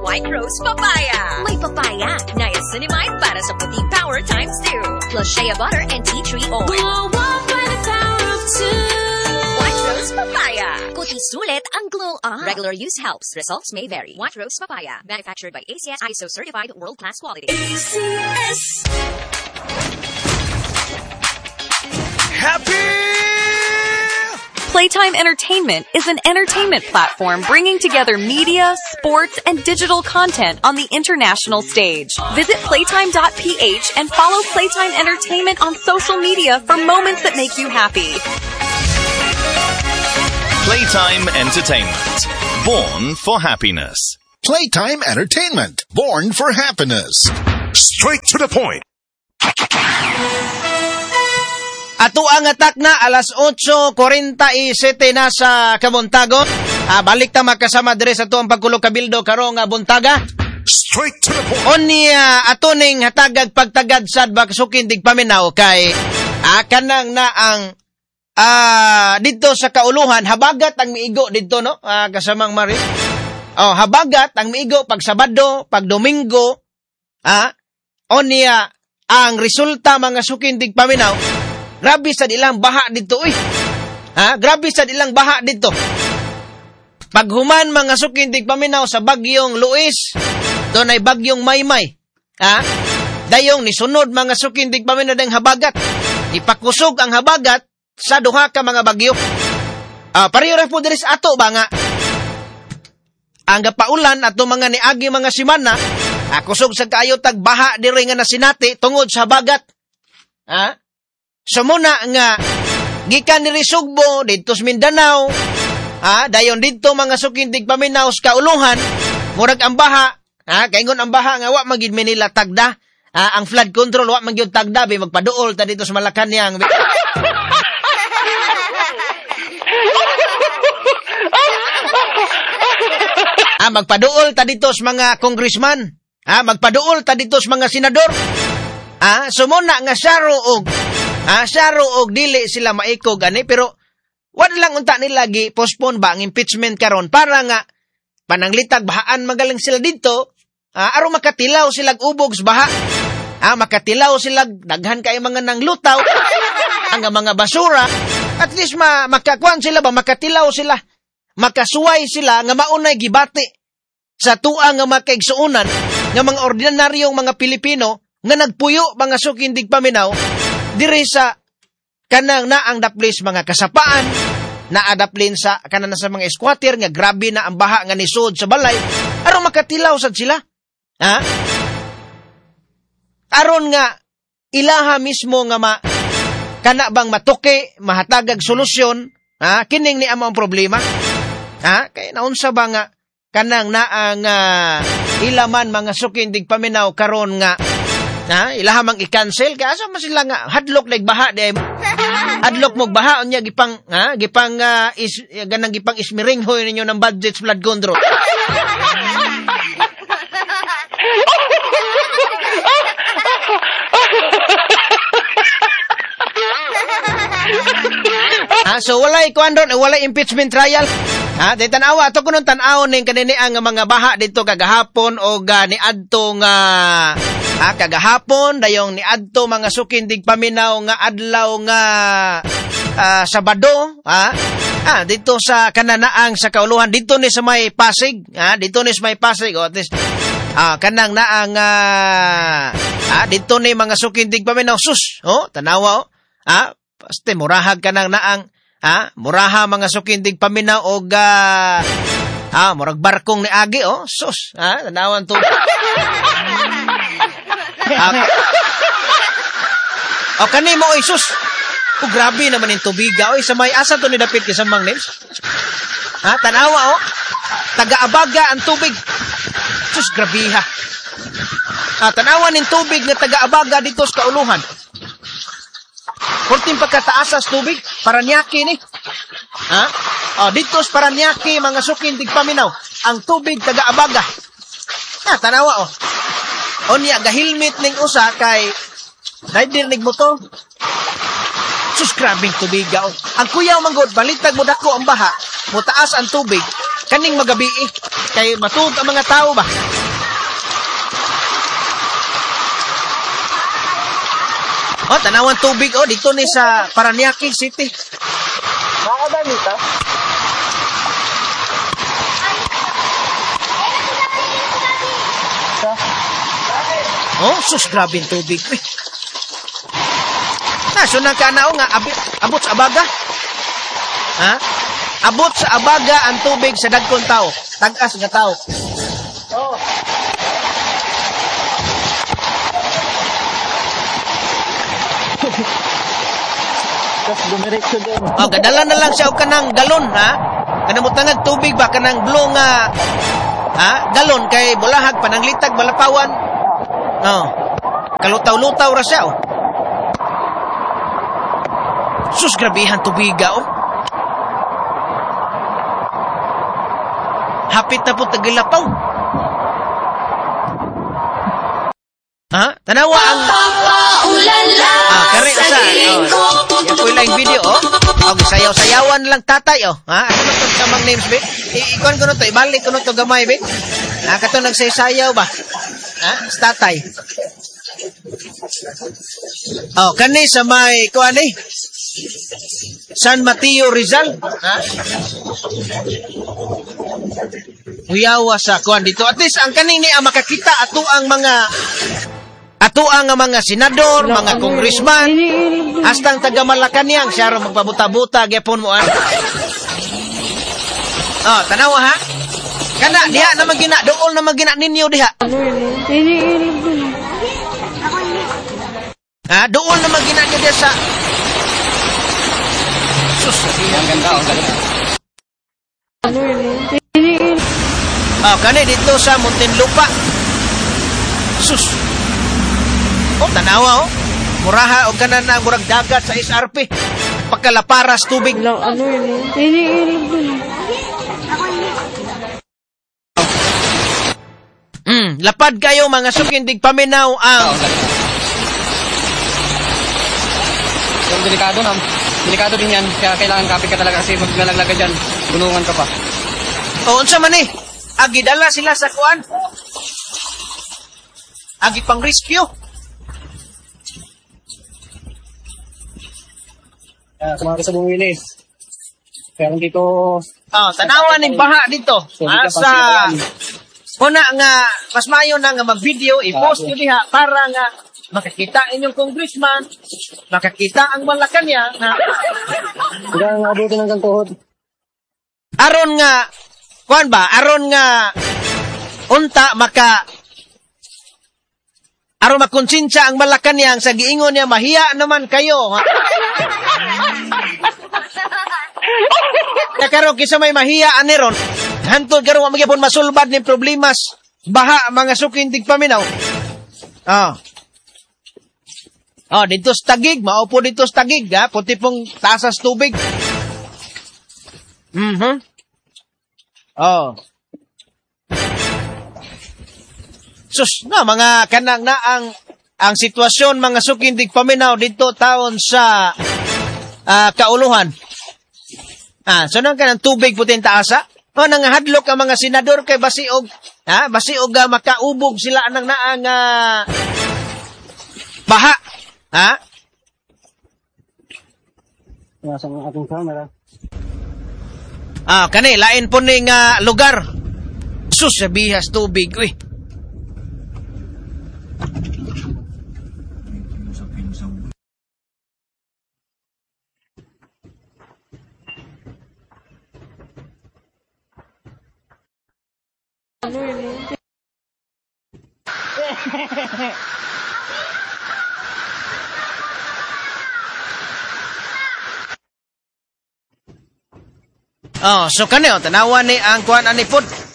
White Rose Papaya. May papaya, niacinamide para sa puting power times 2. Plus shea butter and tea tree oil. Glow up by the power of 2. White Rose Papaya. Kuti sulit ang glow up. Regular use helps. Results may vary. White Rose Papaya. Manufactured by ACS ISO certified world-class quality. ACS. Happy! Playtime Entertainment is an entertainment platform bringing together media, sports, and digital content on the international stage. Visit playtime.ph and follow Playtime Entertainment on social media for moments that make you happy. Playtime Entertainment. Born for happiness. Playtime Entertainment. Born for happiness. Straight to the point. Ato ang atak na alas 8:47 na sa Kabuntagon. Balik ta makasama dire sa ato ang pagkulo kabildo karong buntaga. Straight to the point. Oni ato ning hatagag pagtagad sad bakasukin dig paminaw kay kanang na ang dito sa kauluhan habagat ang miigo dito no kasamang Mari. Habagat ang miigo pag Sabado, pag Domingo. Oni ang resulta mga sukin dig paminaw. Grabe sa ilang baha dito, Grabe sa ilang baha dito. Paghuman mga sukintig paminaw sa bagyong Luis, doon ay bagyong Maymay. Dayong nisunod mga sukintig paminaw ng habagat. Ipakusog ang habagat sa duha ka mga bagyo. Pareho rin po diris ato ba nga? Ang gapaulan ato mga niagi mga simana, kusog sa kayo tag baha diri nga nasinati tungod sa habagat. So muna nga, gikan ni Risugbo, dito sa Mindanao, dayon dito mga sukintig paminaw sa kauluhan, murag ang baha, kaingon ang baha nga, wak magid Manila tagda, ang flood control, wak magid tagda, magpaduol ta dito sa Malacanang. Magpaduol ta dito sa mga congressman, magpaduol ta dito sa mga senador, so muna nga Saro og dili sila maikog ani pero wala lang unta nila gi postpone ba ang impeachment karon para nga pananglitag bahaan magaling sila dito aron makatilaw sila ubog sa baha makatilaw sila daghan kay mga nanglutaw ang mga basura at least makakuan sila ba makatilaw sila makasuway sila nga maunay gibati sa tuang nga makaigsuunan nga mga ordinaryong mga Pilipino nga nagpuyo mga sukindig paminaw diri sa kanang na ang daplis mga kasapaan na adaplin sa kanang sa mga squatter nga grabe na ang baha nga nisod sa balay aron makatilaw sad sila aron nga ilaha mismo nga kana bang matuki mahatagag solusyon kining ni among problema kay naunsa ba nga kanang na ang ilaman mga sukindig paminaw karon nga ilahamang i-cancel ka asa man sila nga hadlok like baha de hadlok mo baha unya gipang ganang gipang ismiringhoy ninyo ng budget flood control. So walay kuan ron walay impeachment trial. Di tanawa ato kuno tan-aw ning kanini ang mga baha dito kagahapon o niadto nga kagahapon dayong niadto mga sukindig paminaw nga adlaw nga Sabado dito sa kananaang sa kauluhan dito ni sa may Pasig dito ni sa may Pasig at least kanang naang dito ni mga sukindig paminaw sus tanawa paste murahag kanang naang muraha mga sukindig paminaw og murag barkong ni agi sus tanawan to kanimo sus grabe naman yung tubiga sa may asa to ni dapit kay Mang Nils tanawa taga-abaga ang tubig sus grabiha tanawan yung tubig nga taga-abaga dito sa kauluhan Kurting pagkataasas tubig, Paranaque ni. Dito sa Paranaque, mga sukindig paminaw, ang tubig taga-abaga. Tanawa Onya, gahilmit ning usa kay naidirnig mo to. Sus, grabing tubiga Ang kuyaw manggod, balitag mo dako ang baha, mutaas ang tubig. kaning magabi kay matug ang mga tao ba. Oh, tanawan tubig dito ni sa Paranaque City. Makakadamita? Oh, sus, grabe yung tubig. So nagkanao nga, abot sa abaga. Ha? Abot sa abaga ang tubig sa dagkong tao. Tagas nga tao. Oo. Tapos dumiretso doon. Gadala na lang siya o kanang galon, ha? Kanamutangag tubig ba? Kanang blue nga, galon kay bulahag, pananglitag, balapawan. Kalutaw-lutaw ra siya, Sus, grabihan tubiga, Hapit na po tagilapaw. Tanawa ang... kari sa... Yan po yung video, sayaw-sayawan lang tatay, Ano na ito samang names, be? Ikuan ko na ito, ibalik ko na ito gamay, be? Kato nagsayaw ba? Sa tatay. Kani sa may, kuan San Mateo Rizal. Uyawa sa kuan dito. At least ang kanini ang makakita ato ang mga senador, mga congressman, hastang taga Malacañang siya ro magpabuta-buta gyapon mo tanawa ha. Kana diha na magina dool na magina ninyo diha. Dool na magina niyo diha sa sus. Ang ganda kani dito sa Muntinlupa. Sus. Tanawa muraha o kanan na murag dagat sa SRP. Pagkalaparas tubig. Lapad kayo mga sukindig paminaw ang delikado din yan, kaya kailangan kapit ka talaga kasi pag nalaglag ka dyan, tulungan ka pa. Unsa man agidala sila sa kuan. Agi pang rescue. Sa mga kasabong wilis. Kaya dito... tanawan ng baha dito. Sa... Una nga, mas mayo na nga mag-video, i-post nyo diha para nga makakita inyong congressman, makakita ang Malacañang Hindi nga abutin hanggang tuhod. Aron nga, kuan ba? Aron nga, unta aron makonsensya ang Malacañang sa giingon niya, mahiya naman kayo. Karon kisa may mahiya aniron, hantod karon magyapon masulbad ni problemas baha mga sukindig paminaw. Dito sa tagig, maupo dito sa tagig, puti pong tasas tubig. Sus, mga kanang na ang sitwasyon mga sukindig paminaw dito taon sa kauluhan. So nang kanang tubig puting taasa. Nang hadlok ang mga senador kay basiog makaubog sila nang naang baha. Nasa mga ating camera. Kani lain po ning lugar. Sus, sa bihas tubig, so kani tanawa ni ang kuan ani pod.